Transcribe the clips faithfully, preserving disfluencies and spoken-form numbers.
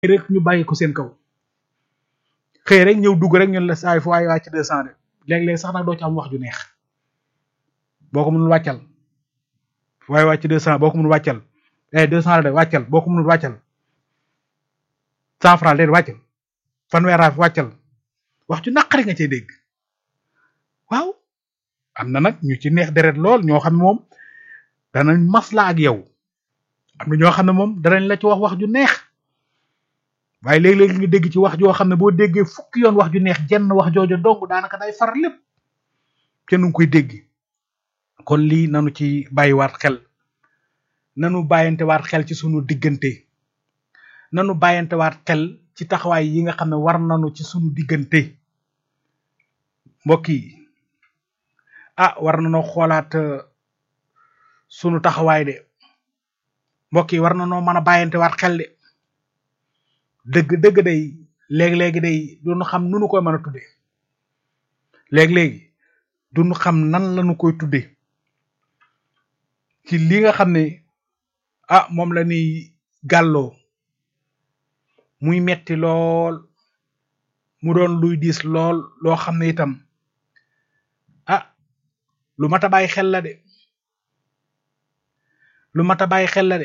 rek ñu bàyyi ko seen kaw xëy rek ñëw dugg rek ñun la saay fu waay wàcc deux cent de léeg-léeg sax nag doo ci am wax ju neex boo ko mënul wàccal fu waay wàcc deux cent boo ko mënul wàccal eh deux cent la de wàccal boo ko mënul wàccal cent franc de wàccal fanweeraaf wàccal wax ju naqari nga cay dégg waaw am na nag ñu ci neex deret lool ñoo xam ne moom danañ masla ak yow am na ñoo xam ne moom danañ la ci wax wax ju neex waaye léeg-léeg nga dégg ci wax joo xam ne boo déggee fukki yoon wax ju neex jenn wax joojo dong daanaka day far lépp kenn nga koy dégg kon lii nanu ci bàyyiwaat xel nanu bàyyantewaat xel ci sunu diggante nanu bàyyantewaat xel ci taxawaay yi nga xam ne war nanu ci sunu diggante mbokk yi ah war nanoo xoolaat sunu taxawaay de mbokk yi war nanoo mën a bàyyantewaat xel de dëgg dëgg day léegi-léegi day duñu xam nu nu koy mën a tudde léegi-léegi duñu xam nan lañu koy tudde ci li nga xam ne ah moom la ñuy gàlloo muy metti lool mu doon luy diis lool loo xam ne itam ah lu mat a bàyyi xel la de lu mat a bàyyi xel la de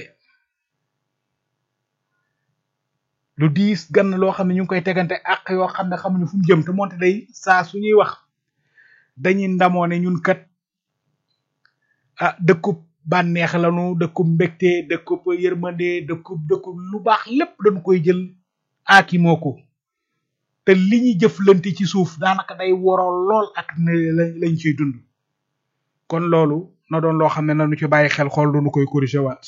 lu diis gan loo xam ne ñu ngi koy tegante ak yoo xam ne xamuñu fu mu jëm te moonte day saa su ñuy wax dañuy ndamoo ne ñun kat ah dëkkub bànneex lanu dëkkub mbégte dëkkub yërmande dëkkub dëkkub lu baax lépp dañu koy jël aaki moo ko te li ñuy jëflante ci suuf daanaka day woroo lool ak ne lañ ciy dund kon loolu na doon loo xam ne nañu ci bàyyi xel xool duñu koy corriger waat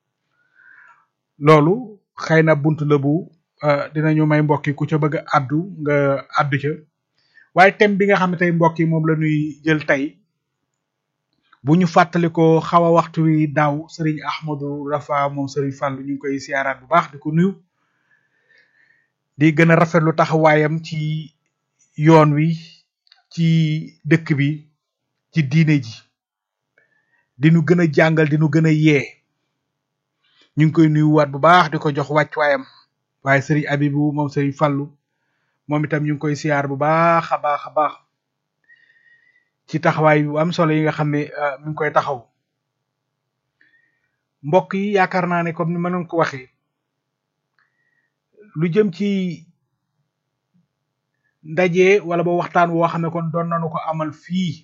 loolu xëy na bunt la bu dinañu may mbokki ku ca bëgg a addu nga addu ca waaye thème bi nga xam ne tey mbokk yi moom la ñuy jël tey bu ñu fàttali ko xaw a waxtu wi daaw Serigne Ahmadou Rafa moom Serigne Fallou ñu ngi koy siyaaraat bu baax di ko nuyu di gën a rafetlu taxawaayam ci yoon wi ci dëkk bi ci diine ji di nu gën a jàngal di nu gën a yee ñu ngi koy nuyuwaat bu baax di ko jox wàccuwaayam waaye Serigne Abibou moom Serigne Fallou moom itam ñu ngi koy siyaar bu baax a baax a baax ci taxawaay bu am solo yi nga xam ne mi ngi koy taxaw mbokk yi yaakaar naa ne comme ni ma leen ko waxee lu jëm ci ndaje wala ba waxtaan woo xam ne kon doon nañu ko amal fii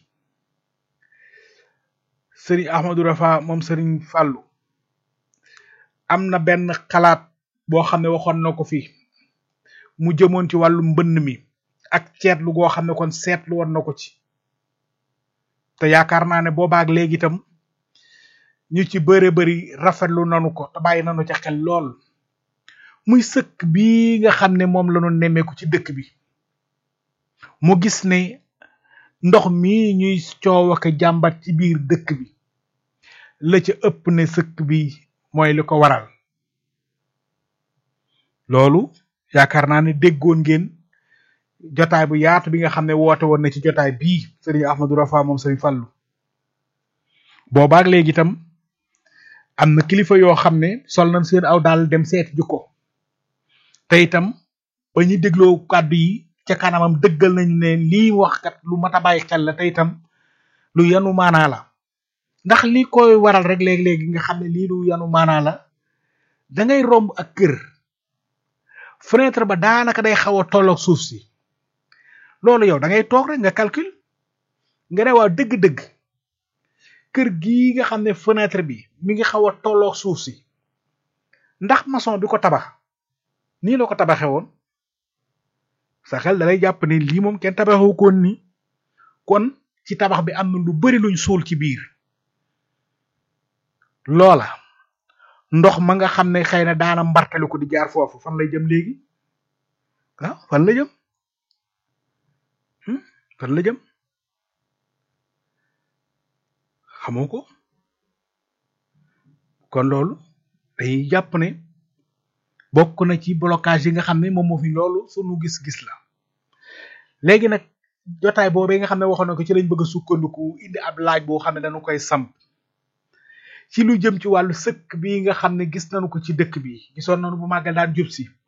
Serigne Ahmadou Rafa moom Serigne Fallou am na benn xalaat boo xam ne waxoon na ko fi mu jëmoon ci wàllu mbënn mi ak seetlu goo xam ne kon seetlu woon na ko ci te yaakaar naa ne boobaak léegi itam ñu ci bëre bëri rafetlu nanu ko te bàyyi nanu ca xel lool muy sëkk bi nga xam ne moom la ñu nemmeeku ci dëkk bi mu gis ne ndox mi ñuy coow ak jàmbat ci biir dëkk bi la ca ëpp ne sëkk bi mooy li ko waral loolu yaakaar naa ne déggoon ngeen jotaay bu yaatu bi nga xam ne woote woon na ci jotaay bii Serigne Ahmadou Rafa moom Serigne Fallou boobaak léegi itam am na kilifa yoo xam ne sol nañ seen aw daal dem seeti ji ko te itam ba ñu dégloo kàddu yi ca kanamam dëggal nañ ne lii wax kat lu mat a bàyyi xel la te itam lu yanu maanaa la ndax li koy waral rek léegi-léegi nga xam ne lii lu yanu maanaa la da ngay romb ak kër fenêtre ba daanaka day xaw a tolloog suuf si loolu yow da ngay toog rek nga calcul nga ne waaw dëgg-dëgg kër gii nga xam ne fenêtre bi mi ngi xaw a tolloog suuf si ndax maçon bi ko tabax nii la ko tabaxe woon sa xel dalay jàpp ne lii moom kenn tabaxu koon ni kon ci tabax bi am na lu bari luñ suul ci biir loola ndox ma nga xam ne xëy na daana mbartali ko di jaar foofu fan lay jëm léegi ah fan la jëm fan la jëm xamoo ko kon loolu day jàpp ne bokk na ci blocage yi nga xam ne moom moo fi loolu sunu gis-gis la léegi nag jotaay boobee nga xam ne waxoon na ko ci lañ bëgg a sukkandiku indi ab laaj boo xam ne dañu koy samp ci lu jëm ci wàllu sëkk bi nga xam ne gis nañu ko ci dëkk bi gisoon nañu bu màggal daan jub si